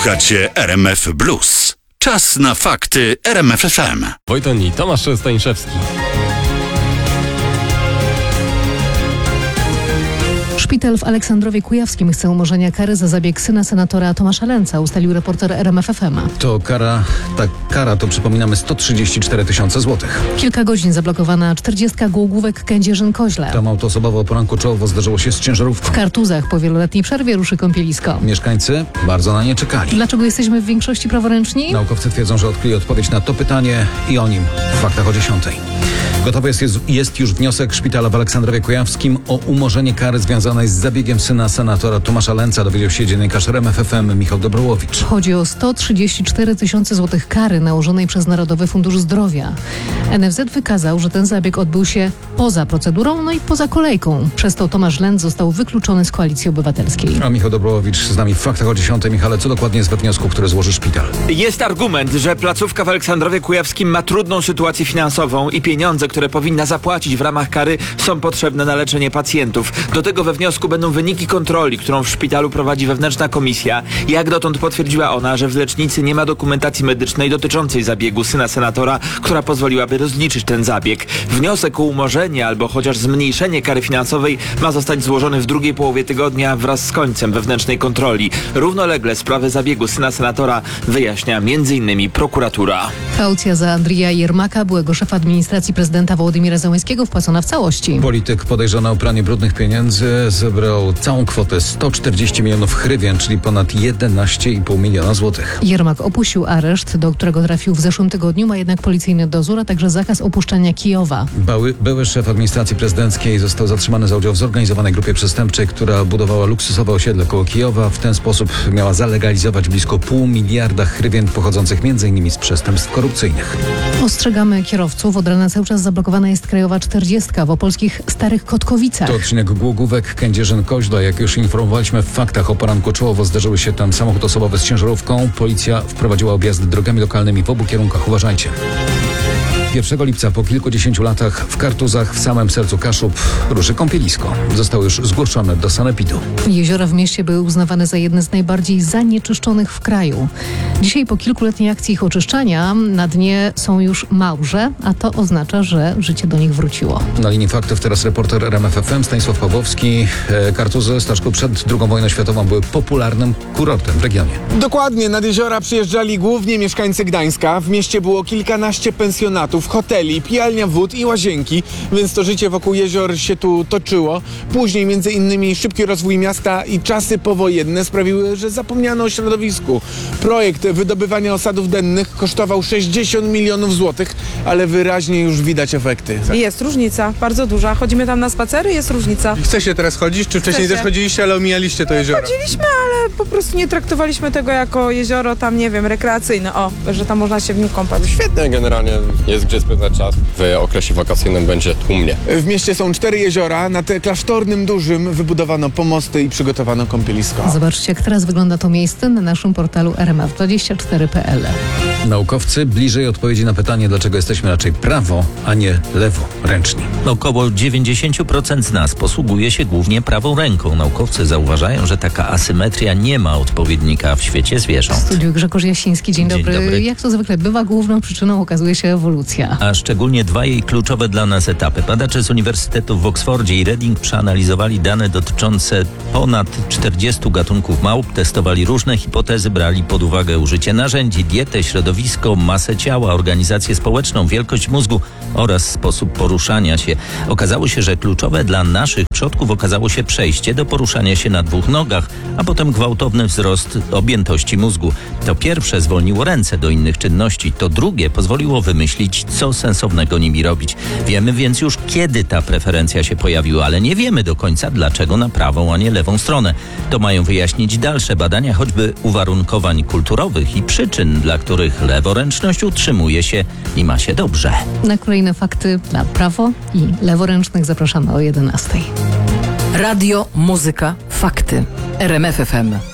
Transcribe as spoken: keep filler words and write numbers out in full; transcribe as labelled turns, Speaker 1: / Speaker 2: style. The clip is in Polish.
Speaker 1: Słuchacie R M F Blues. Czas na fakty R M F F M.
Speaker 2: Wojton i Tomasz Staniszewski.
Speaker 3: Szpital w Aleksandrowie Kujawskim chce umorzenia kary za zabieg syna senatora Tomasza Lęca, ustalił reporter R M F F M.
Speaker 4: To kara, ta kara to przypominamy sto trzydzieści cztery tysiące złotych.
Speaker 3: Kilka godzin zablokowana czterdziestka Głogówek Kędzierzyn-Koźle.
Speaker 4: Tam auto osobowe o poranku czołowo zdarzyło się z ciężarówką.
Speaker 3: W Kartuzach po wieloletniej przerwie ruszy kąpielisko.
Speaker 4: Mieszkańcy bardzo na nie czekali.
Speaker 3: Dlaczego jesteśmy w większości praworęczni?
Speaker 4: Naukowcy twierdzą, że odkryli odpowiedź na to pytanie i o nim w faktach o dziesiątej. Gotowy jest, jest, jest już wniosek szpitala w Aleksandrowie Kujawskim o umorzenie kary związanej z zabiegiem syna senatora Tomasza Lęca, dowiedział się dziennikarz R M F F M Michał Dobrołowicz.
Speaker 3: Chodzi o sto trzydzieści cztery tysiące złotych kary nałożonej przez Narodowy Fundusz Zdrowia. N F Z wykazał, że ten zabieg odbył się poza procedurą, no i poza kolejką. Przez to Tomasz Lęc został wykluczony z Koalicji Obywatelskiej.
Speaker 4: A Michał Dobrołowicz z nami w faktach o dziesiątej. Michale, co dokładnie jest we wniosku, który złoży szpital?
Speaker 5: Jest argument, że placówka w Aleksandrowie Kujawskim ma trudną sytuację finansową i pieniądze, które powinna zapłacić w ramach kary, są potrzebne na leczenie pacjentów. Do tego we wniosku będą wyniki kontroli, którą w szpitalu prowadzi wewnętrzna komisja. Jak dotąd potwierdziła ona, że w lecznicy nie ma dokumentacji medycznej dotyczącej zabiegu syna senatora, która pozwoliłaby rozliczyć ten zabieg. Wniosek o umorzenie albo chociaż zmniejszenie kary finansowej ma zostać złożony w drugiej połowie tygodnia wraz z końcem wewnętrznej kontroli. Równolegle sprawę zabiegu syna senatora wyjaśnia między innymi prokuratura.
Speaker 3: Kaucja za Andrija Jermaka, byłego szefa administracji prezydenta Wołodymira Zełenskiego, wpłacona w całości.
Speaker 4: Polityk podejrzany o pranie brudnych pieniędzy zebrał całą kwotę sto czterdzieści milionów hrywien, czyli ponad jedenaście i pół miliona złotych.
Speaker 3: Jermak opuścił areszt, do którego trafił w zeszłym tygodniu, ma jednak policyjny dozór, a także zakaz opuszczania Kijowa.
Speaker 4: Były, były szef administracji prezydenckiej został zatrzymany za udział w zorganizowanej grupie przestępczej, która budowała luksusowe osiedle koło Kijowa. W ten sposób miała zalegalizować blisko pół miliarda hrywien pochodzących między innymi z przestępstw korupcyjnych.
Speaker 3: Ostrzegamy kierowców. Od rana cały czas zablokowana jest krajowa czterdziestka w opolskich Starych Kotkowicach.
Speaker 4: To odcinek Głogówek Kędzierzyn-Koźle. Jak już informowaliśmy w faktach, o poranku czołowo zdarzyły się tam samochód osobowy z ciężarówką. Policja wprowadziła objazdy drogami lokalnymi w obu kierunkach. Uważajcie. pierwszego lipca po kilkudziesięciu latach w Kartuzach, w samym sercu Kaszub, ruszy kąpielisko. Zostało już zgłoszone do sanepidu.
Speaker 3: Jeziora w mieście były uznawane za jedne z najbardziej zanieczyszczonych w kraju. Dzisiaj po kilkuletniej akcji ich oczyszczania na dnie są już małże, a to oznacza, że życie do nich wróciło.
Speaker 4: Na linii faktów teraz reporter R M F F M Stanisław Pawłowski. Kartuzy, Staszku, przed drugą wojną światową były popularnym kurortem w regionie.
Speaker 6: Dokładnie, nad jeziora przyjeżdżali głównie mieszkańcy Gdańska. W mieście było kilkanaście pensjonatów, hoteli, pijalnia wód i łazienki, więc to życie wokół jezior się tu toczyło. Później między innymi szybki rozwój miasta i czasy powojenne sprawiły, że zapomniano o środowisku. Projekt wydobywania osadów dennych kosztował sześćdziesiąt milionów złotych, ale wyraźnie już widać efekty.
Speaker 7: Jest różnica, bardzo duża. Chodzimy tam na spacery, jest różnica.
Speaker 6: Chce się teraz chodzić? Czy wcześniej
Speaker 7: Chce
Speaker 6: też
Speaker 7: się.
Speaker 6: chodziliście, ale omijaliście to jezioro?
Speaker 7: Chodziliśmy, ale po prostu nie traktowaliśmy tego jako jezioro tam, nie wiem, rekreacyjne. O, że tam można się w nim kąpać.
Speaker 2: Świetnie, generalnie jest gdzie spędzać czas. W okresie wakacyjnym będzie tłumnie.
Speaker 6: W mieście są cztery jeziora. Na te klasztornym dużym wybudowano pomosty i przygotowano kąpielisko.
Speaker 3: Zobaczcie, jak teraz wygląda to miejsce na naszym portalu R M F dwadzieścia cztery kropka p l.
Speaker 4: Naukowcy bliżej odpowiedzi na pytanie, dlaczego jesteśmy raczej prawo, a nie leworęczni.
Speaker 8: Około dziewięćdziesiąt procent z nas posługuje się głównie prawą ręką. Naukowcy zauważają, że taka asymetria nie ma odpowiednika w świecie
Speaker 3: W
Speaker 8: zwierząt.
Speaker 3: studiu Grzegorz Jasiński. Dzień,
Speaker 8: Dzień
Speaker 3: dobry.
Speaker 8: dobry.
Speaker 3: Jak to zwykle bywa, główną przyczyną okazuje się ewolucja.
Speaker 8: A szczególnie dwa jej kluczowe dla nas etapy. Badacze z uniwersytetów w Oksfordzie i Reading przeanalizowali dane dotyczące ponad czterdziestu gatunków małp, testowali różne hipotezy, brali pod uwagę użycie narzędzi, dietę, środowisko, masę ciała, organizację społeczną, wielkość mózgu oraz sposób poruszania się. Okazało się, że kluczowe dla naszych przodków okazało się przejście do poruszania się na dwóch nogach, a potem gwałtowny wzrost objętości mózgu. To pierwsze zwolniło ręce do innych czynności, to drugie pozwoliło wymyślić, co sensownego nimi robić. Wiemy więc już, kiedy ta preferencja się pojawiła, ale nie wiemy do końca, dlaczego na prawą, a nie lewą stronę. To mają wyjaśnić dalsze badania, choćby uwarunkowań kulturowych i przyczyn, dla których leworęczność utrzymuje się i ma się dobrze.
Speaker 3: Na kolejne fakty dla prawo i leworęcznych zapraszamy o jedenastej.
Speaker 9: Radio, muzyka, fakty. R M F F M.